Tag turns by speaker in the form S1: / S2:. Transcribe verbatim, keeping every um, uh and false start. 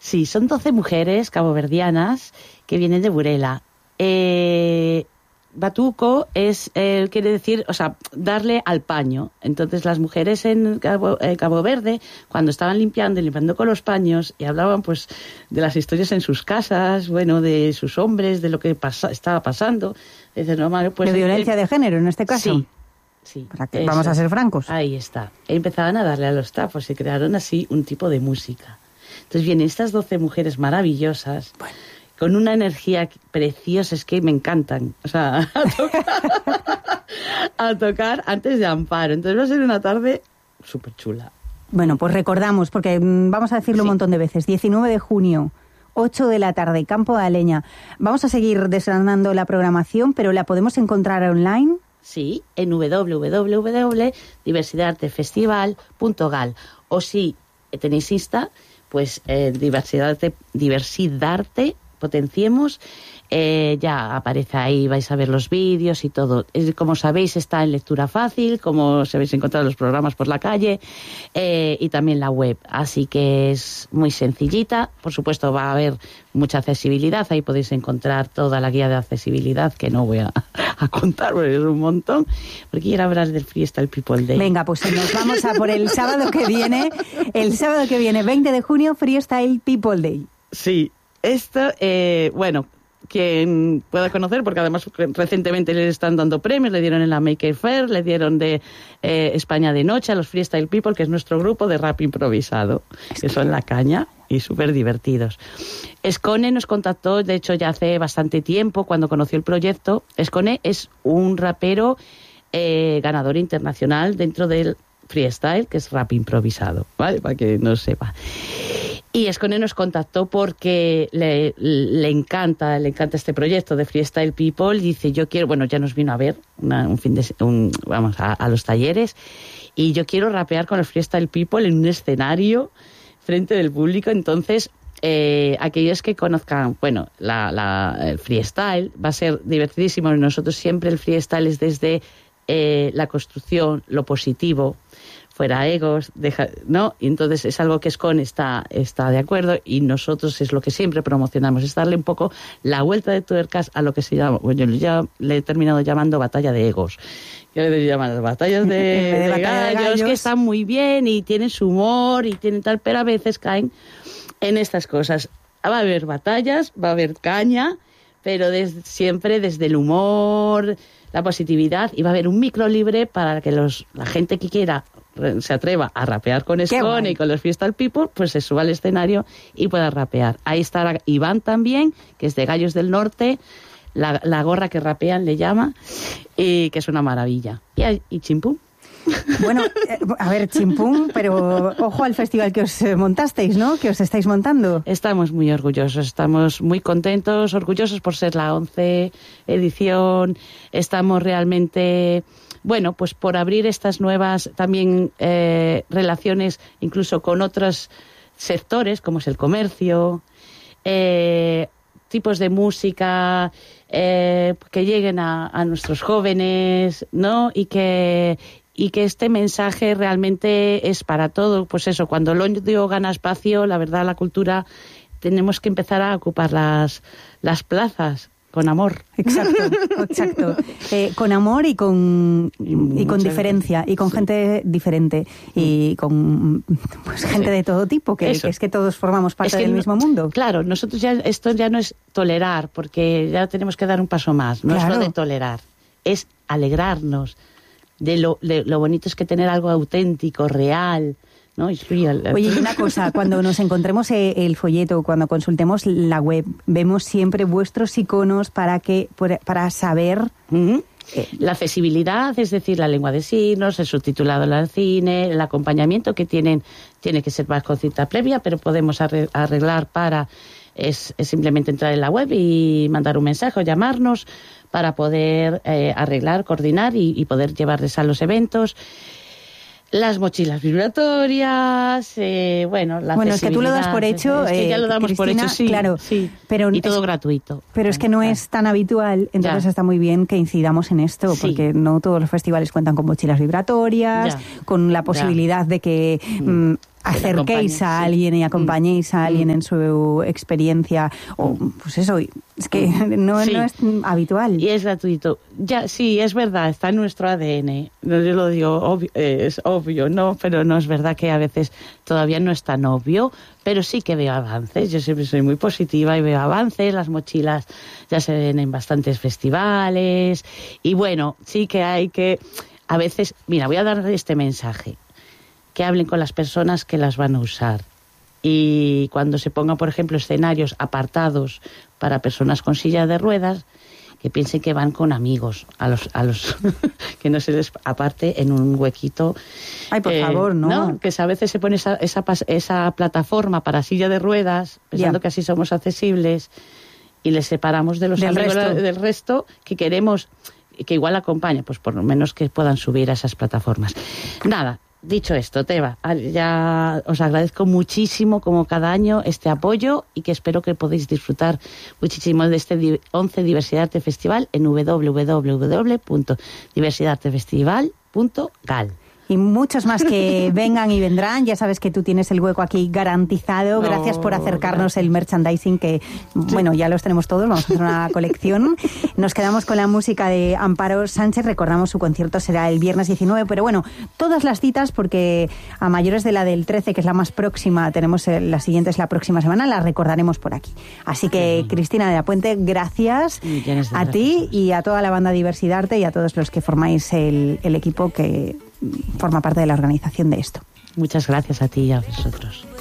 S1: Sí, son doce mujeres caboverdianas que vienen de Burela. Eh, batuco es, eh, quiere decir, o sea, darle al paño. Entonces las mujeres en Cabo, eh, Cabo Verde, cuando estaban limpiando y limpiando con los paños, y hablaban pues de las historias en sus casas, bueno, de sus hombres, de lo que pasa, estaba pasando. Dicen, no, pues,
S2: de violencia eh, de género, en este caso.
S1: Sí. Sí,
S2: Para que, vamos a ser francos.
S1: Ahí está. Empezaban a darle a los trapos y crearon así un tipo de música. Entonces vienen estas doce mujeres maravillosas, bueno, con una energía preciosa, es que me encantan. O sea, a tocar, a tocar antes de Amparo. Entonces va a ser una tarde súper chula.
S2: Bueno, pues recordamos, porque vamos a decirlo sí. un montón de veces, diecinueve de junio, ocho de la tarde, Campo de Aleña. Vamos a seguir desgranando la programación, pero ¿la podemos encontrar online?
S1: Sí, en doble u doble u doble u punto diversidad arte festival punto gal. O si tenéis Insta, pues eh, diversidad, diversidarte, potenciemos, eh, ya aparece ahí, vais a ver los vídeos y todo. Como sabéis, está en lectura fácil, como os habéis encontrado los programas por la calle, eh, y también la web. Así que es muy sencillita. Por supuesto, va a haber mucha accesibilidad. Ahí podéis encontrar toda la guía de accesibilidad, que no voy a, a contar porque es un montón, porque quiero hablar del Freestyle People Day.
S2: Venga, pues nos vamos a por el sábado que viene. El sábado que viene, veinte de junio, Freestyle People Day.
S1: Sí, esto, eh, bueno, quien pueda conocer, porque además recientemente le están dando premios, le dieron en la Maker Fair, le dieron de eh, España de Noche a los Freestyle People, que es nuestro grupo de rap improvisado, es que son la caña y súper divertidos. Escone nos contactó, de hecho ya hace bastante tiempo, cuando conoció el proyecto. Escone es un rapero eh, ganador internacional dentro del freestyle, que es rap improvisado, ¿vale? Para que no sepa. Y Escone nos contactó porque le, le encanta, le encanta este proyecto de Freestyle People. Dice, yo quiero, bueno, ya nos vino a ver una, un fin de, un, vamos a, a los talleres, y yo quiero rapear con los Freestyle People en un escenario frente del público. Entonces, eh, aquellos que conozcan, bueno, la, la, el freestyle va a ser divertidísimo. Nosotros siempre el freestyle es desde eh, la construcción, lo positivo, fuera egos, deja, ¿no? Y entonces es algo que Escone está, está de acuerdo, y nosotros es lo que siempre promocionamos, es darle un poco la vuelta de tuercas a lo que se llama, bueno, yo ya le he terminado llamando batalla de egos. Yo le llamo las batallas de, de, de, batalla gallos, de gallos, que están muy bien y tienen su humor y tienen tal, pero a veces caen en estas cosas. Va a haber batallas, va a haber caña, pero desde, siempre desde el humor, la positividad, y va a haber un micro libre para que los, la gente que quiera se atreva a rapear con Escone y con los Freestyle People, pues se suba al escenario y pueda rapear. Ahí estará Iván también, que es de Gallos del Norte, la, la gorra que rapean le llama, y que es una maravilla. Y, y chimpum.
S2: Bueno, eh, a ver, chimpum, pero ojo al festival que os montasteis, ¿no? Que os estáis montando.
S1: Estamos muy orgullosos, estamos muy contentos, orgullosos por ser la once edición. Estamos realmente, bueno, pues por abrir estas nuevas también eh, relaciones, incluso con otros sectores, como es el comercio, eh, tipos de música eh, que lleguen a, a nuestros jóvenes, ¿no? Y que y que este mensaje realmente es para todo. Pues eso, cuando el odio gana espacio, la verdad, la cultura, tenemos que empezar a ocupar las, las plazas con amor.
S2: Exacto, exacto. Eh, con amor y con y, y con diferencia, y con sí. gente diferente, y con pues gente sí. de todo tipo, que, que es que todos formamos parte es que del no, mismo mundo.
S1: Claro, nosotros ya, esto ya no es tolerar, porque ya tenemos que dar un paso más, no claro. es lo de tolerar, es alegrarnos de lo, de lo bonito es que tener algo auténtico, real, ¿no?
S2: Oye, y una cosa, cuando nos encontremos el folleto, cuando consultemos la web, vemos siempre vuestros iconos para que para saber...
S1: Uh-huh. Eh, la accesibilidad, es decir, la lengua de signos, el subtitulado al cine, el acompañamiento que tienen, tiene que ser más con cita previa, pero podemos arreglar para... Es, es simplemente entrar en la web y mandar un mensaje o llamarnos para poder eh, arreglar, coordinar y, y poder llevarles a los eventos. Las mochilas vibratorias, eh, bueno, la
S2: Bueno, es que tú lo das por hecho.
S1: Es que ya lo damos
S2: Cristina,
S1: por hecho, sí.
S2: Claro,
S1: sí.
S2: Pero
S1: y todo
S2: es,
S1: gratuito.
S2: Pero es que no es tan habitual, entonces ya. está muy bien que incidamos en esto, sí. porque no todos los festivales cuentan con mochilas vibratorias, ya. con la posibilidad ya. de que... Mm, acerquéis a alguien y acompañéis a alguien en su experiencia, o pues eso, es que no, sí. no es habitual.
S1: Y es gratuito. Ya, sí, es verdad, está en nuestro A D N. Yo lo digo, obvio, es obvio, ¿no? Pero no es verdad que a veces todavía no es tan obvio, pero sí que veo avances. Yo siempre soy muy positiva y veo avances. Las mochilas ya se ven en bastantes festivales. Y bueno, sí que hay que, a veces, mira, voy a dar este mensaje. Que hablen con las personas que las van a usar. Y cuando se pongan, por ejemplo, escenarios apartados para personas con silla de ruedas, que piensen que van con amigos, a los, a los que no se les aparte en un huequito.
S2: Ay, por eh, favor, no.
S1: ¿no? Que a veces se pone esa, esa, esa plataforma para silla de ruedas, pensando yeah. que así somos accesibles, y les separamos de los
S2: del
S1: amigos
S2: resto.
S1: del resto que queremos, que igual acompañe, pues por lo menos que puedan subir a esas plataformas. Nada. Dicho esto, Teba, ya os agradezco muchísimo, como cada año, este apoyo y que espero que podáis disfrutar muchísimo de este once Diversidad Arte Festival en doble u doble u doble u punto diversidad arte festival punto gal.
S2: Y muchos más que vengan y vendrán. Ya sabes que tú tienes el hueco aquí garantizado. Gracias
S1: oh,
S2: por acercarnos
S1: gracias.
S2: El merchandising que, bueno, ya los tenemos todos. Vamos a hacer una colección. Nos quedamos con la música de Amparo Sánchez. Recordamos, su concierto será el viernes diecinueve. Pero bueno, todas las citas, porque a mayores de la del trece, que es la más próxima, tenemos la siguiente es la próxima semana, las recordaremos por aquí. Así que, sí. Cristina de la Puente, gracias a ti y a toda la banda Diversidad Arte y a todos los que formáis el, el equipo que forma parte de la organización de esto.
S1: Muchas gracias a ti y a vosotros.